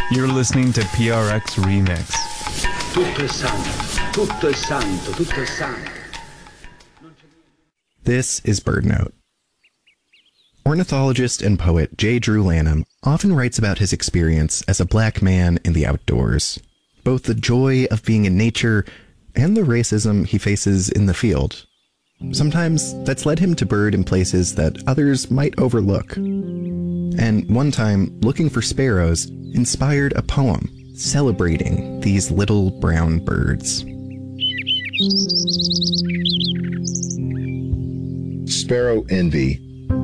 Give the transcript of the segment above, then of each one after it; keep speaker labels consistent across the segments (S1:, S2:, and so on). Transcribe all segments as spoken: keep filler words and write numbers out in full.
S1: You're listening to P R X Remix.
S2: Tutto è santo, tutto è santo, tutto è santo.
S3: This is BirdNote. Ornithologist and poet J. Drew Lanham often writes about his experience as a black man in the outdoors, both the joy of being in nature and the racism he faces in the field. Sometimes that's led him to bird in places that others might overlook. And one time, looking for sparrows inspired a poem celebrating these little brown birds.
S4: Sparrow Envy.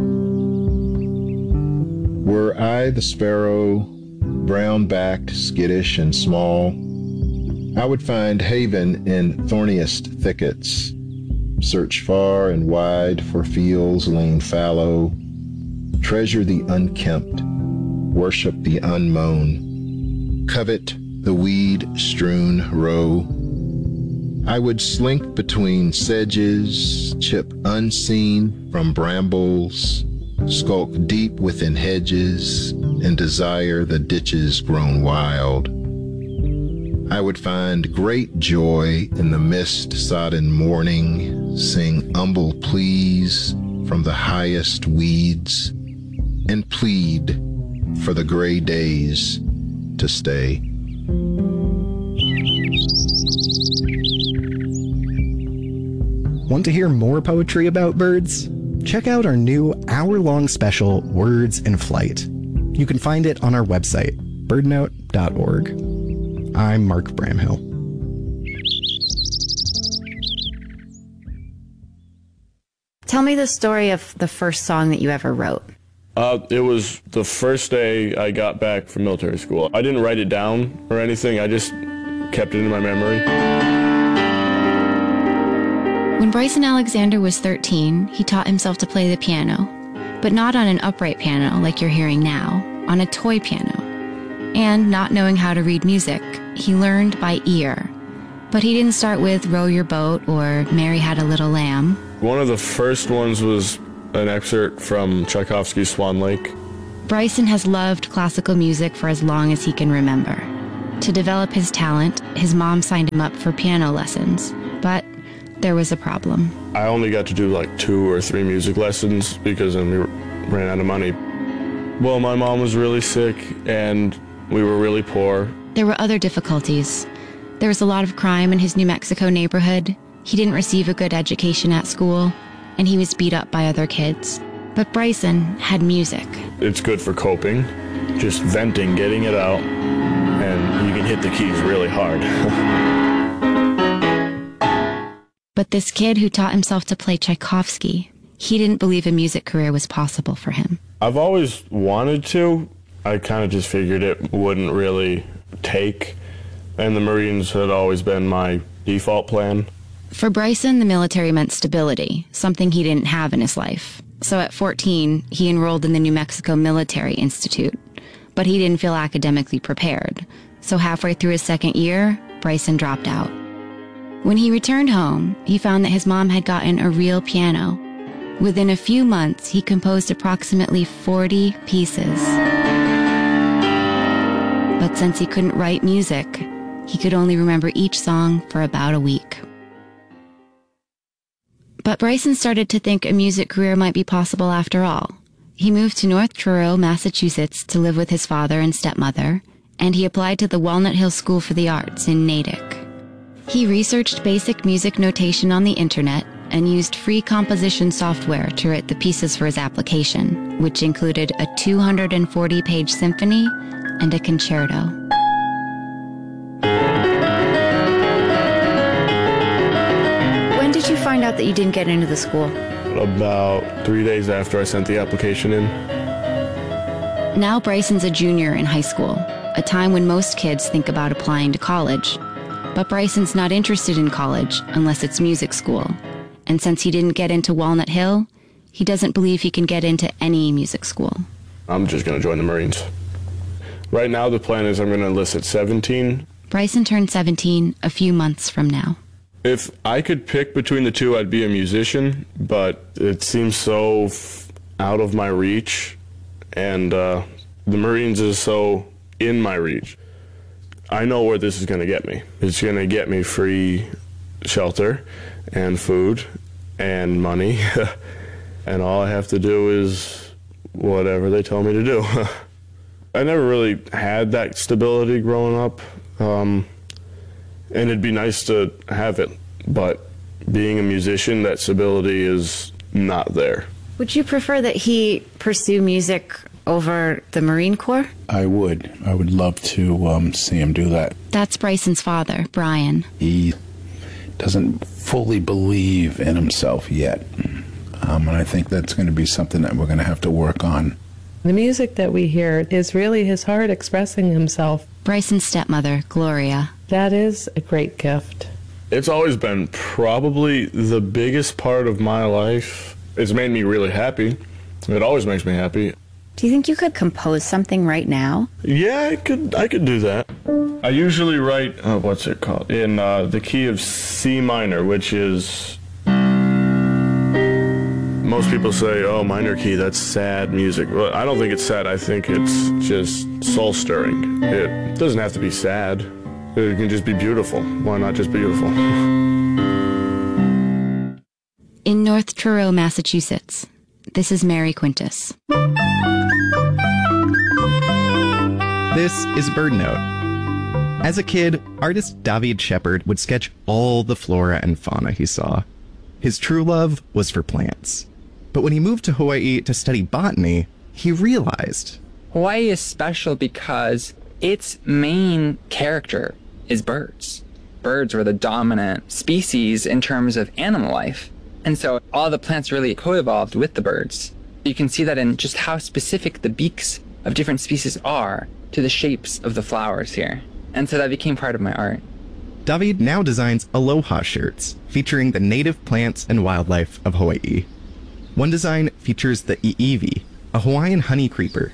S4: Were I the sparrow, brown-backed, skittish, and small, I would find haven in thorniest thickets, search far and wide for fields lean fallow, treasure the unkempt, worship the unmown, covet the weed-strewn row. I would slink between sedges, chip unseen from brambles, skulk deep within hedges, and desire the ditches grown wild. I would find great joy in the mist-sodden morning, sing humble pleas from the highest weeds, and plead for the gray days to stay.
S3: Want to hear more poetry about birds? Check out our new hour-long special, Words in Flight. You can find it on our website, birdnote dot org. I'm Mark Bramhill.
S5: Tell me the story of the first song that you ever wrote.
S6: Uh, it was the first day I got back from military school. I didn't write it down or anything. I just kept it in my memory.
S7: When Bryson Alexander was thirteen, he taught himself to play the piano, but not on an upright piano like you're hearing now, on a toy piano. And not knowing how to read music, he learned by ear. But he didn't start with Row Your Boat or Mary Had a Little Lamb.
S6: One of the first ones was an excerpt from Tchaikovsky's Swan Lake.
S7: Bryson has loved classical music for as long as he can remember. To develop his talent, his mom signed him up for piano lessons, but there was a problem.
S6: I only got to do like two or three music lessons because then we ran out of money. Well, my mom was really sick and we were really poor.
S7: There were other difficulties. There was a lot of crime in his New Mexico neighborhood. He didn't receive a good education at school, and he was beat up by other kids. But Bryson had music.
S6: It's good for coping, just venting, getting it out, and you can hit the keys really hard.
S7: But this kid who taught himself to play Tchaikovsky, he didn't believe a music career was possible for him.
S6: I've always wanted to. I kind of just figured it wouldn't really take, and the Marines had always been my default plan.
S7: For Bryson, the military meant stability, something he didn't have in his life. So at fourteen, he enrolled in the New Mexico Military Institute, but he didn't feel academically prepared. So halfway through his second year, Bryson dropped out. When he returned home, he found that his mom had gotten a real piano. Within a few months, he composed approximately forty pieces. But since he couldn't write music, he could only remember each song for about a week. But Bryson started to think a music career might be possible after all. He moved to North Truro, Massachusetts to live with his father and stepmother, and he applied to the Walnut Hill School for the Arts in Natick. He researched basic music notation on the internet and used free composition software to write the pieces for his application, which included a two hundred forty page symphony and a concerto.
S5: When did you find out that you didn't get into the school?
S6: About three days after I sent the application in.
S7: Now Bryson's a junior in high school, a time when most kids think about applying to college. But Bryson's not interested in college unless it's music school. And since he didn't get into Walnut Hill, he doesn't believe he can get into any music school.
S6: I'm just going to join the Marines. Right now, the plan is I'm going to enlist at seventeen.
S7: Bryson turned seventeen a few months from now.
S6: If I could pick between the two, I'd be a musician, but it seems so f- out of my reach, and uh, the Marines is so in my reach. I know where this is going to get me. It's going to get me free shelter and food and money. And all I have to do is whatever they tell me to do. I never really had that stability growing up. Um, and it'd be nice to have it. But being a musician, that stability is not there.
S5: Would you prefer that he pursue music over the Marine Corps?
S8: I would. I would love to um, see him do that.
S7: That's Bryson's father, Brian.
S8: He doesn't fully believe in himself yet. Um, and I think that's going to be something that we're going to have to work on.
S9: The music that we hear is really his heart expressing himself.
S7: Bryson's stepmother, Gloria.
S9: That is a great gift.
S6: It's always been probably the biggest part of my life. It's made me really happy. It always makes me happy.
S5: Do you think you could compose something right now?
S6: Yeah, I could I could do that. I usually write, uh, what's it called, in uh, the key of C minor, which is, most people say, oh, minor key, that's sad music. Well, I don't think it's sad. I think it's just soul-stirring. It doesn't have to be sad. It can just be beautiful. Why not just beautiful?
S7: In North Truro, Massachusetts, this is Mary Quintus.
S3: This is Bird Note. As a kid, artist David Shepard would sketch all the flora and fauna he saw. His true love was for plants. But when he moved to Hawaii to study botany, he realized
S10: Hawaii is special because its main character is birds. Birds were the dominant species in terms of animal life. And so all the plants really co-evolved with the birds. You can see that in just how specific the beaks of different species are to the shapes of the flowers here. And so that became part of my art.
S3: David now designs aloha shirts featuring the native plants and wildlife of Hawaii. One design features the iiwi, a Hawaiian honey creeper.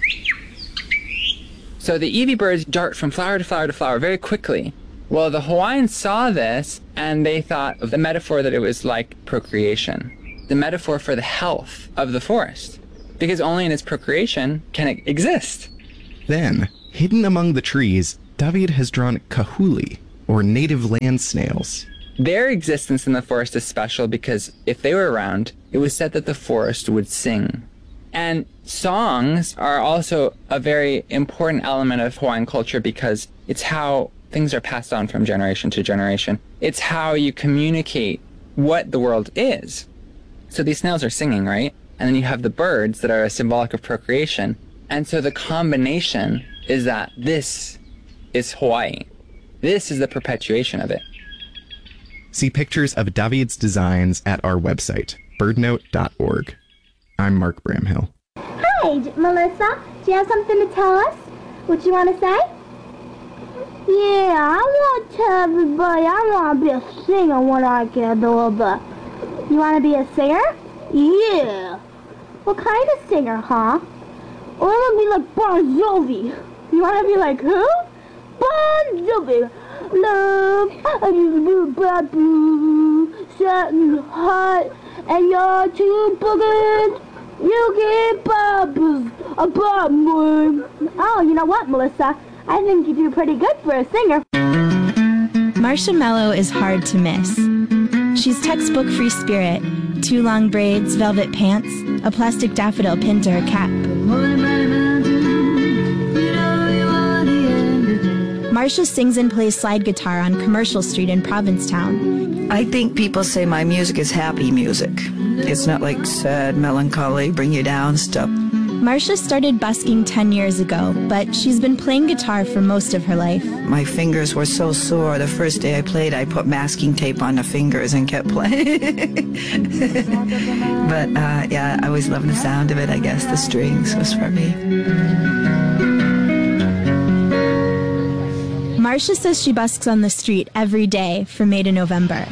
S10: So the iiwi birds dart from flower to flower to flower very quickly. Well, the Hawaiians saw this and they thought of the metaphor that it was like procreation, the metaphor for the health of the forest, because only in its procreation can it exist.
S3: Then, hidden among the trees, David has drawn kahuli, or native land snails.
S10: Their existence in the forest is special because if they were around, it was said that the forest would sing. And songs are also a very important element of Hawaiian culture because it's how things are passed on from generation to generation. It's how you communicate what the world is. So these snails are singing, right? And then you have the birds that are symbolic of procreation. And so the combination is that this is Hawaii. This is the perpetuation of it.
S3: See pictures of David's designs at our website, birdnote dot org. I'm Mark Bramhill.
S11: Hi, Melissa. Do you have something to tell us? What you want to say? Yeah, I want to tell everybody I want to be a singer when I get older. You want to be a singer? Yeah. What kind of singer, huh? I want to be like Bon Jovi. You want to be like who? Bon Jovi. Love, I just do babu, satin hot, and you're two boogers. You get bubbles, a bubble. Oh, you know what, Melissa? I think you do pretty good for a singer.
S12: Marcia Mello is hard to miss. She's textbook free spirit, two long braids, velvet pants, a plastic daffodil pinned to her cap. Marcia sings and plays slide guitar on Commercial Street in Provincetown.
S13: I think people say my music is happy music. It's not like sad, melancholy, bring you down stuff.
S12: Marcia started busking ten years ago, but she's been playing guitar for most of her life.
S13: My fingers were so sore. The first day I played, I put masking tape on the fingers and kept playing. But uh, yeah, I always loved the sound of it, I guess. The strings was for me.
S12: Marcia says she busks on the street every day from May to November.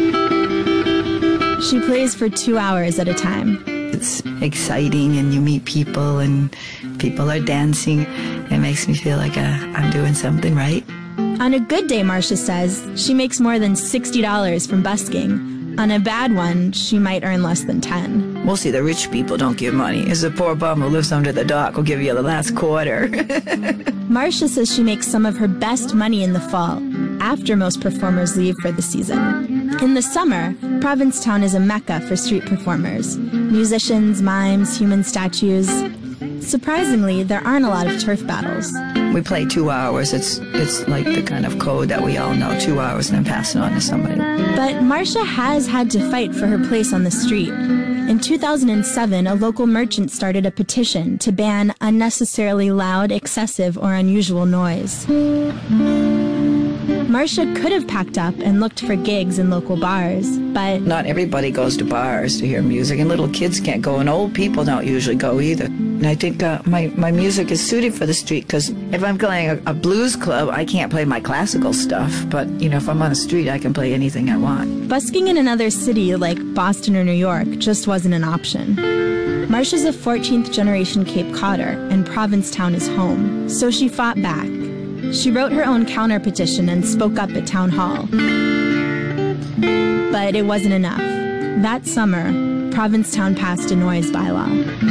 S12: She plays for two hours at a time.
S13: It's exciting and you meet people and people are dancing. It makes me feel like uh, I'm doing something right.
S12: On a good day, Marcia says, she makes more than sixty dollars from busking. On a bad one, she might earn less than ten dollars.
S13: Mostly the rich people don't give money. It's the poor bum who lives under the dock who'll give you the last quarter.
S12: Marcia says she makes some of her best money in the fall, after most performers leave for the season. In the summer, Provincetown is a mecca for street performers. Musicians, mimes, human statues. Surprisingly, there aren't a lot of turf battles.
S13: We play two hours. It's it's like the kind of code that we all know, two hours and then pass it on to somebody.
S12: But Marcia has had to fight for her place on the street. In two thousand seven, a local merchant started a petition to ban unnecessarily loud, excessive, or unusual noise. Marcia could have packed up and looked for gigs in local bars, but...
S13: Not everybody goes to bars to hear music, and little kids can't go, and old people don't usually go either. And I think uh, my, my music is suited for the street, because if I'm playing a, a blues club, I can't play my classical stuff, but, you know, if I'm on the street, I can play anything I want.
S12: Busking in another city like Boston or New York just wasn't an option. Marcia's a fourteenth generation Cape Codder, and Provincetown is home, so she fought back. She wrote her own counter petition and spoke up at town hall. But it wasn't enough. That summer, Provincetown passed a noise bylaw.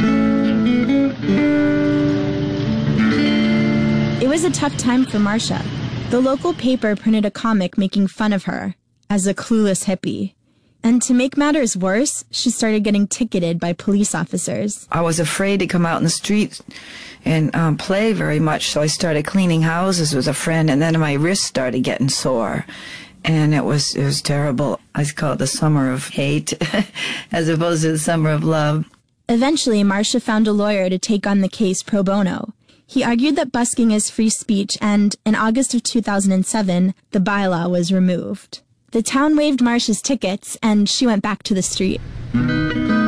S12: It was a tough time for Marcia. The local paper printed a comic making fun of her as a clueless hippie. And to make matters worse, she started getting ticketed by police officers.
S13: I was afraid to come out in the street and um, play very much, so I started cleaning houses with a friend, and then my wrist started getting sore. And it was it was terrible. I call it the summer of hate as opposed to the summer of love.
S12: Eventually, Marcia found a lawyer to take on the case pro bono. He argued that busking is free speech, and in August of two thousand seven, the bylaw was removed. The town waived Marcia's tickets, and she went back to the street.